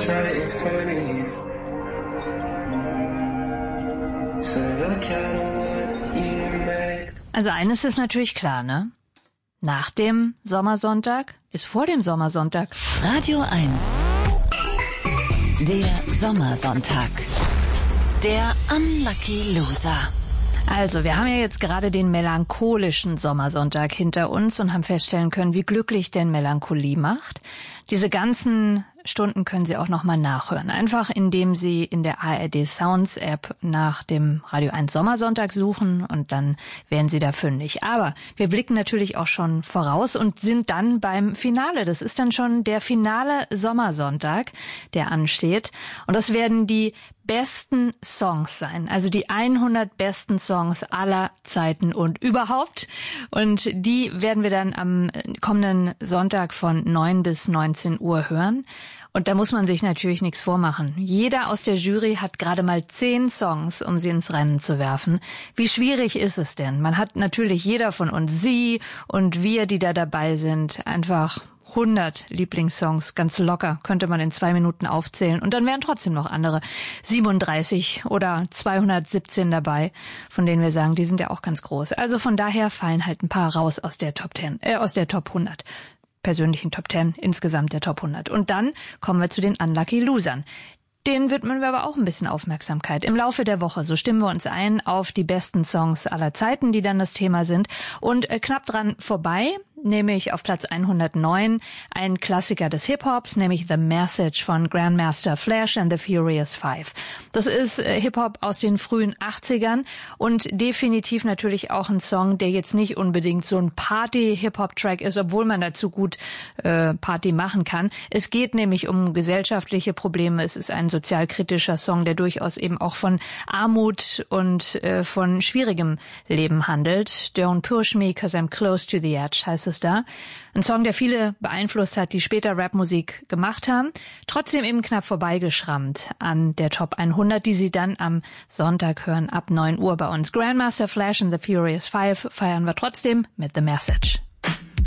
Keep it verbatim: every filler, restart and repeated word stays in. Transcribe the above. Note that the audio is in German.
it's right in front of you. So look at what you made. Also eines ist natürlich klar, ne? Nach dem Sommersonntag ist vor dem Sommersonntag. Radio eins. Der Sommersonntag. Der Unlucky Loser. Also, wir haben ja jetzt gerade den melancholischen Sommersonntag hinter uns und haben feststellen können, wie glücklich denn Melancholie macht. Diese ganzen Stunden können Sie auch nochmal nachhören. Einfach indem Sie in der A R D Sounds App nach dem Radio eins Sommersonntag suchen und dann werden Sie da fündig. Aber wir blicken natürlich auch schon voraus und sind dann beim Finale. Das ist dann schon der finale Sommersonntag, der ansteht. Und das werden die besten Songs sein, also die hundert besten Songs aller Zeiten und überhaupt. Und die werden wir dann am kommenden Sonntag von neun bis neunzehn Uhr hören. Und da muss man sich natürlich nichts vormachen. Jeder aus der Jury hat gerade mal zehn Songs, um sie ins Rennen zu werfen. Wie schwierig ist es denn? Man hat natürlich jeder von uns, Sie und wir, die da dabei sind, einfach hundert Lieblingssongs, ganz locker, könnte man in zwei Minuten aufzählen. Und dann wären trotzdem noch andere siebenunddreißig oder zweihundertsiebzehn dabei, von denen wir sagen, die sind ja auch ganz groß. Also von daher fallen halt ein paar raus aus der Top zehn, äh, aus der Top hundert. Persönlichen Top zehn, insgesamt der Top hundert. Und dann kommen wir zu den Unlucky Losern. Denen widmen wir aber auch ein bisschen Aufmerksamkeit. Im Laufe der Woche, so stimmen wir uns ein auf die besten Songs aller Zeiten, die dann das Thema sind. Und äh, knapp dran vorbei, nämlich auf Platz hundertneun, ein Klassiker des Hip-Hops, nämlich The Message von Grandmaster Flash and the Furious Five. Das ist äh, Hip-Hop aus den frühen achtzigern und definitiv natürlich auch ein Song, der jetzt nicht unbedingt so ein Party-Hip-Hop-Track ist, obwohl man dazu gut äh, Party machen kann. Es geht nämlich um gesellschaftliche Probleme. Es ist ein sozialkritischer Song, der durchaus eben auch von Armut und äh, von schwierigem Leben handelt. Don't push me, 'cause I'm close to the edge, heißt es da. Ein Song, der viele beeinflusst hat, die später Rapmusik gemacht haben. Trotzdem eben knapp vorbeigeschrammt an der Top hundert, die Sie dann am Sonntag hören ab neun Uhr bei uns. Grandmaster Flash and the Furious Five feiern wir trotzdem mit The Message.